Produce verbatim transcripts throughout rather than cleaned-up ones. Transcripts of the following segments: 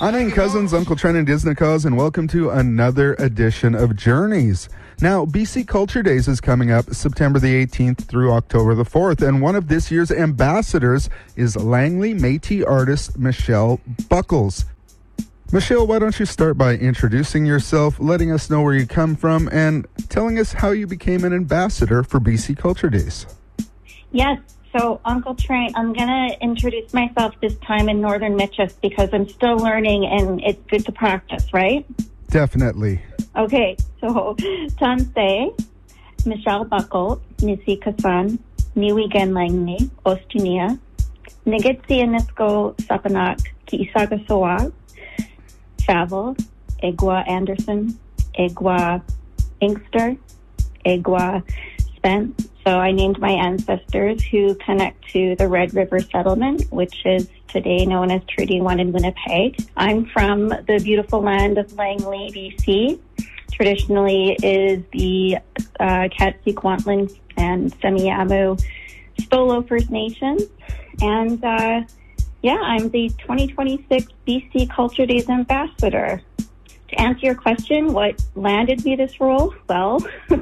I'm Ian Cousins, Uncle Trent and Disneycause, and welcome to another edition of Journeys. Now, B C Culture Days is coming up September the eighteenth through October the fourth, and one of this year's ambassadors is Langley Métis artist Michelle Buckles. Michelle, why don't you start by introducing yourself, letting us know where you come from, and telling us how you became an ambassador for B C Culture Days. Yes. So, Uncle Trent, I'm going to introduce myself this time in Northern Mitchell because I'm still learning and it's good to practice, right? Definitely. Okay. So, Tanse, Michelle Buckles, Missy Kasan, Niwigen Langley, Ostunia, Nigitsi Anisko Sapanak, Kiisaga Soa, Travel, Egwa Anderson, Egwa Inkster, Egwa Spence. So I named my ancestors who connect to the Red River Settlement, which is today known as Treaty one in Winnipeg. I'm from the beautiful land of Langley, B C. Traditionally is the uh, Katsikwantlen and Semiahmoo Stolo First Nations. And uh, yeah, I'm the twenty twenty-six B C Culture Days Ambassador. To answer your question, what landed me this role? Well,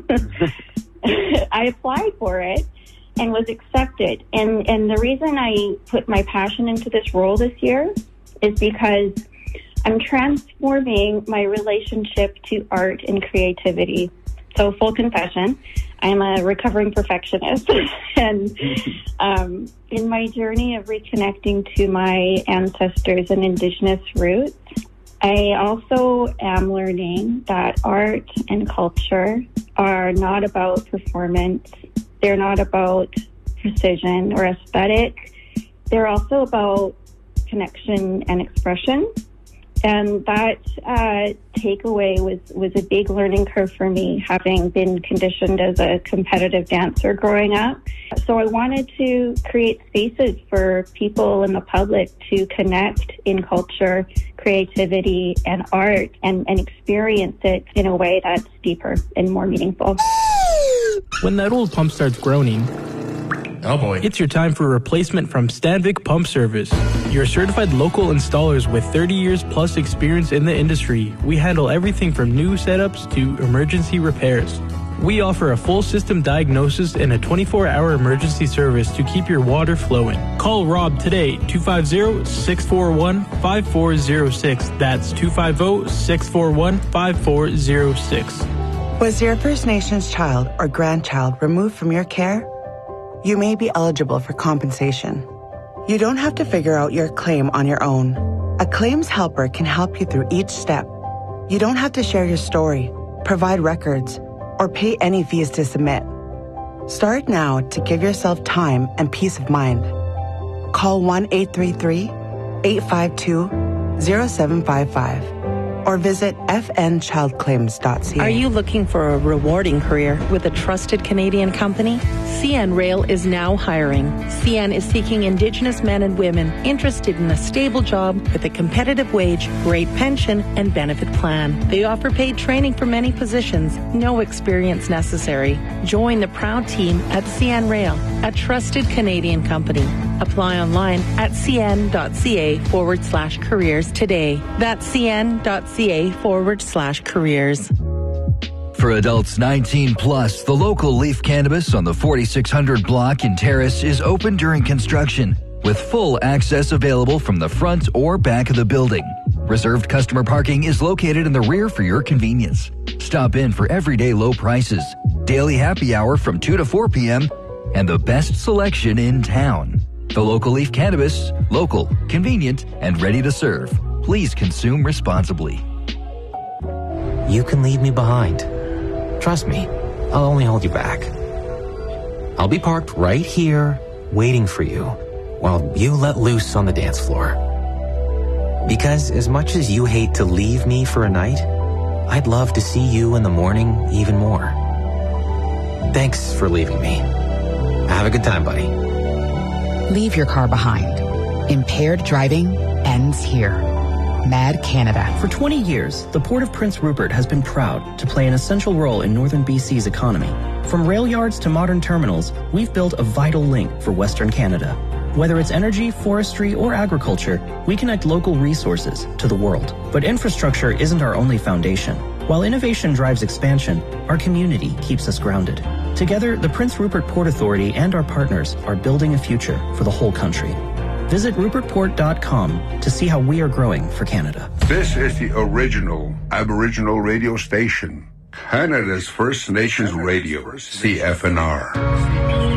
I applied for it and was accepted. And, and the reason I put my passion into this role this year is because I'm transforming my relationship to art and creativity. So full confession, I'm a recovering perfectionist. and um, in my journey of reconnecting to my ancestors and Indigenous roots, I also am learning that art and culture are not about performance. They're not about precision or aesthetic. They're also about connection and expression. And that uh, takeaway was, was a big learning curve for me, having been conditioned as a competitive dancer growing up. So I wanted to create spaces for people in the public to connect in culture, creativity, and art, and, and experience it in a way that's deeper and more meaningful. When that old pump starts groaning, oh boy, it's your time for a replacement from Stanvik Pump Service. Your certified local installers with thirty years plus experience in the industry. We handle everything from new setups to emergency repairs. We offer a full system diagnosis and a twenty-four hour emergency service to keep your water flowing. Call Rob today, two five zero, six four one, five four zero six. That's two five zero, six four one, five four zero six. Was your First Nations child or grandchild removed from your care? You may be eligible for compensation. You don't have to figure out your claim on your own. A claims helper can help you through each step. You don't have to share your story, provide records, or pay any fees to submit. Start now to give yourself time and peace of mind. Call one eight three three, eight five two, zero seven five five or visit f n child claims dot c a. Are you looking for a rewarding career with a trusted Canadian company? C N Rail is now hiring. C N is seeking Indigenous men and women interested in a stable job with a competitive wage, great pension, and benefit plan. They offer paid training for many positions, no experience necessary. Join the proud team at C N Rail, a trusted Canadian company. Apply online at cn.ca forward slash careers today. That's cn.ca forward slash careers. For adults nineteen plus, the local Leaf Cannabis on the forty-six hundred block in Terrace is open during construction, with full access available from the front or back of the building. Reserved customer parking is located in the rear for your convenience. Stop in for everyday low prices, daily happy hour from two to four p.m., and the best selection in town. The local Leaf Cannabis, local, convenient, and ready to serve. Please consume responsibly. You can leave me behind. Trust me, I'll only hold you back. I'll be parked right here, waiting for you, while you let loose on the dance floor. Because as much as you hate to leave me for a night, I'd love to see you in the morning even more. Thanks for leaving me. Have a good time, buddy. Leave your car behind. Impaired driving ends here. Mad Canada. For twenty years, the Port of Prince Rupert has been proud to play an essential role in northern B C's economy. From rail yards to modern terminals, we've built a vital link for Western Canada. Whether it's energy, forestry, or agriculture, we connect local resources to the world. But infrastructure isn't our only foundation. While innovation drives expansion, our community keeps us grounded. Together, the Prince Rupert Port Authority and our partners are building a future for the whole country. Visit rupert port dot com to see how we are growing for Canada. This is the original Aboriginal radio station, Canada's First Nations Radio, C F N R.